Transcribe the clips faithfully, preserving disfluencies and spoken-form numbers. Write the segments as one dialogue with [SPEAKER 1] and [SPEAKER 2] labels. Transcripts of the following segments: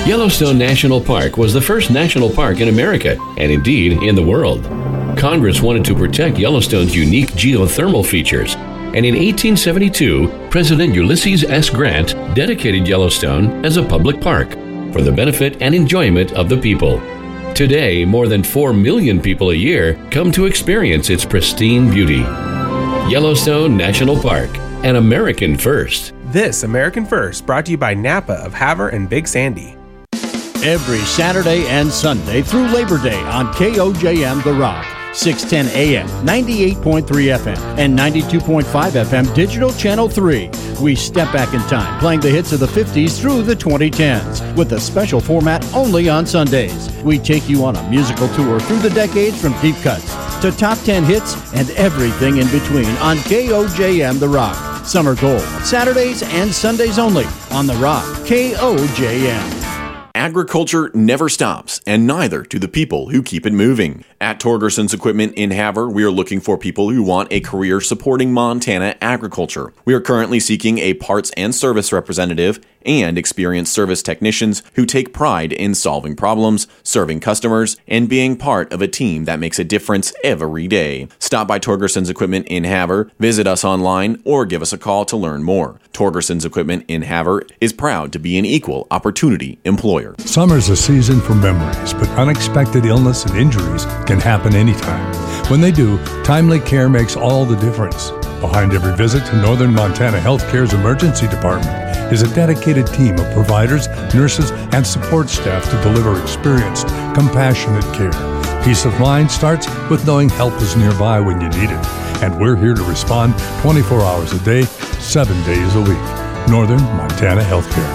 [SPEAKER 1] Yellowstone National Park was the first national park in America, and indeed in the world. Congress wanted to protect Yellowstone's unique geothermal features, and in eighteen seventy-two, President Ulysses S. Grant dedicated Yellowstone as a public park for the benefit and enjoyment of the people. Today, more than four million people a year come to experience its pristine beauty. Yellowstone National Park, an American first.
[SPEAKER 2] This American First brought to you by Napa of Havre and Big Sandy.
[SPEAKER 3] Every Saturday and Sunday through Labor Day on K O J M The Rock, six ten A M, ninety-eight point three F M, and ninety-two point five F M Digital Channel three. We step back in time, playing the hits of the fifties through the twenty tens, with a special format only on Sundays. We take you on a musical tour through the decades from deep cuts to top ten hits and everything in between on K O J M The Rock. Summer Gold, Saturdays and Sundays only on The Rock, K O J M.
[SPEAKER 4] Agriculture never stops, and neither do the people who keep it moving. At Torgerson's Equipment in Havre, we are looking for people who want a career supporting Montana agriculture. We are currently seeking a parts and service representative and experienced service technicians who take pride in solving problems, serving customers, and being part of a team that makes a difference every day. Stop by Torgerson's Equipment in Havre, visit us online, or give us a call to learn more. Torgerson's Equipment in Havre is proud to be an equal opportunity employer.
[SPEAKER 5] Summer's a season for memories, but unexpected illness and injuries can happen anytime. When they do, timely care makes all the difference. Behind every visit to Northern Montana Healthcare's emergency department is a dedicated team of providers, nurses, and support staff to deliver experienced, compassionate care. Peace of mind starts with knowing help is nearby when you need it. And we're here to respond twenty-four hours a day, seven days a week. Northern Montana Healthcare.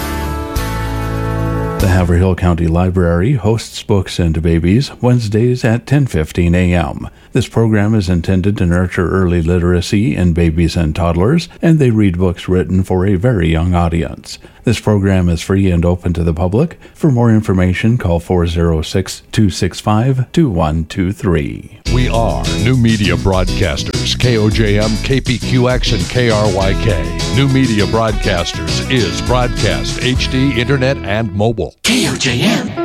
[SPEAKER 6] The Haverhill County Library hosts Books and Babies Wednesdays at ten fifteen A M. This program is intended to nurture early literacy in babies and toddlers, and they read books written for a very young audience. This program is free and open to the public. For more information, call four oh six, two six five, two one two three.
[SPEAKER 7] We are New Media Broadcasters, K O J M, K P Q X, and K R Y K. New Media Broadcasters is broadcast, H D, internet, and mobile.
[SPEAKER 8] K O J M.